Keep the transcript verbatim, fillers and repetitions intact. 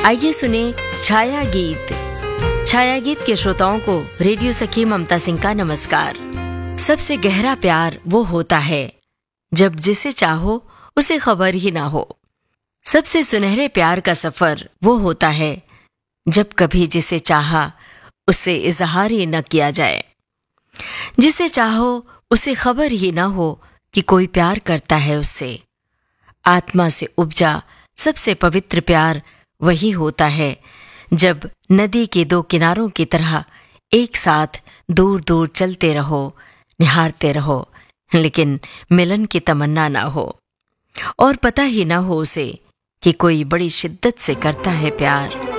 आइए सुने छाया गीत। छाया गीत के श्रोताओं को रेडियो सखी ममता सिंह का नमस्कार। सबसे गहरा प्यार वो होता है जब जिसे चाहो उसे खबर ही ना हो। सबसे सुनहरे प्यार का सफर वो होता है जब कभी जिसे चाहा उससे इजहार ही न किया जाए। जिसे चाहो उसे खबर ही ना हो कि कोई प्यार करता है उससे। आत्मा से उपजा सबसे पवित्र प्यार वही होता है जब नदी के दो किनारों की तरह एक साथ दूर दूर चलते रहो, निहारते रहो, लेकिन मिलन की तमन्ना ना हो और पता ही ना हो उसे कि कोई बड़ी शिद्दत से करता है प्यार।